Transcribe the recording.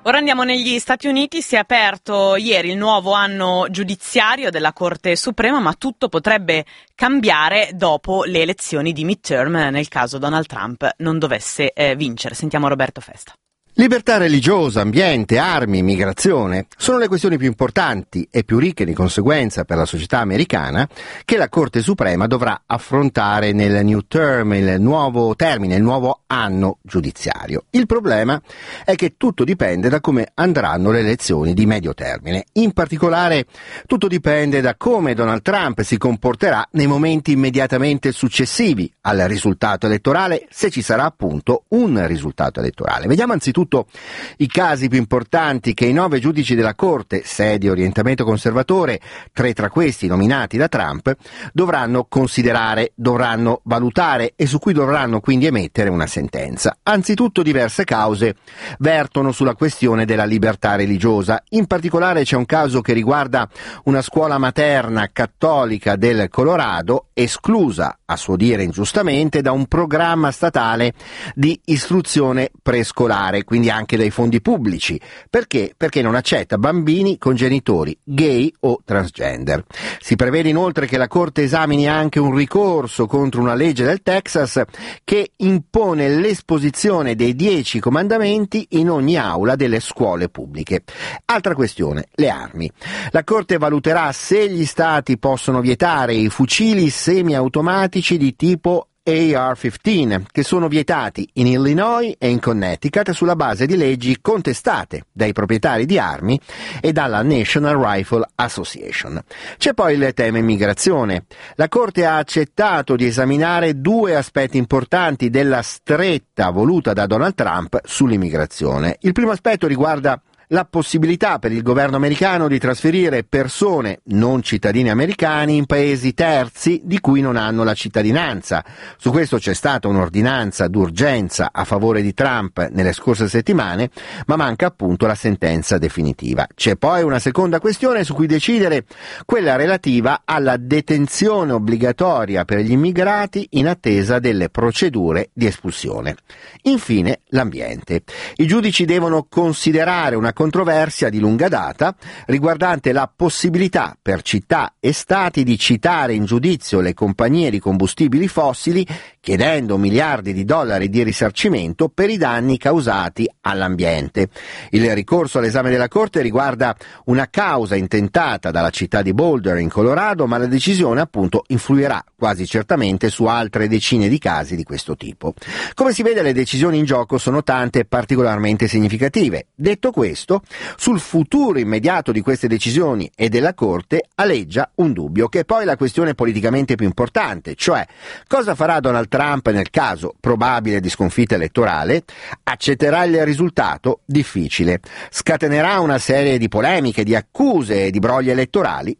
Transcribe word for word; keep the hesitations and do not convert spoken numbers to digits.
Ora andiamo negli Stati Uniti. Si è aperto ieri il nuovo anno giudiziario della Corte Suprema, ma tutto potrebbe cambiare dopo le elezioni di midterm nel caso Donald Trump non dovesse eh, vincere. Sentiamo Roberto Festa. Libertà religiosa, ambiente, armi, migrazione sono le questioni più importanti e più ricche di conseguenza per la società americana che la Corte Suprema dovrà affrontare nel new term, il nuovo termine, il nuovo anno giudiziario. Il problema è che tutto dipende da come andranno le elezioni di medio termine. In particolare tutto dipende da come Donald Trump si comporterà nei momenti immediatamente successivi al risultato elettorale, se ci sarà appunto un risultato elettorale. Vediamo anzitutto i casi più importanti che i nove giudici della Corte, sei di orientamento conservatore, tre tra questi nominati da Trump, dovranno considerare, dovranno valutare e su cui dovranno quindi emettere una sentenza. Anzitutto diverse cause vertono sulla questione della libertà religiosa. In particolare c'è un caso che riguarda una scuola materna cattolica del Colorado, esclusa, a suo dire ingiustamente, da un programma statale di istruzione prescolare, quindi anche dai fondi pubblici. Perché? Perché non accetta bambini con genitori gay o transgender. Si prevede inoltre che la Corte esamini anche un ricorso contro una legge del Texas che impone l'esposizione dei dieci comandamenti in ogni aula delle scuole pubbliche. Altra questione, le armi. La Corte valuterà se gli stati possono vietare i fucili semiautomatici di tipo A R quindici, che sono vietati in Illinois e in Connecticut sulla base di leggi contestate dai proprietari di armi e dalla National Rifle Association. C'è poi il tema immigrazione. La Corte ha accettato di esaminare due aspetti importanti della stretta voluta da Donald Trump sull'immigrazione. Il primo aspetto riguarda la possibilità per il governo americano di trasferire persone non cittadini americani in paesi terzi di cui non hanno la cittadinanza. Su questo c'è stata un'ordinanza d'urgenza a favore di Trump nelle scorse settimane, ma manca appunto la sentenza definitiva. C'è poi una seconda questione su cui decidere, quella relativa alla detenzione obbligatoria per gli immigrati in attesa delle procedure di espulsione. Infine, l'ambiente. I giudici devono considerare una controversia di lunga data riguardante la possibilità per città e stati di citare in giudizio le compagnie di combustibili fossili chiedendo miliardi di dollari di risarcimento per i danni causati all'ambiente. Il ricorso all'esame della Corte riguarda una causa intentata dalla città di Boulder in Colorado, ma la decisione appunto influirà quasi certamente su altre decine di casi di questo tipo. Come si vede, le decisioni in gioco sono tante e particolarmente significative. Detto questo, sul futuro immediato di queste decisioni e della Corte aleggia un dubbio, che è poi la questione politicamente più importante, cioè cosa farà Donald Trump nel caso probabile di sconfitta elettorale? Accetterà il risultato? Difficile. Scatenerà una serie di polemiche, di accuse e di brogli elettorali?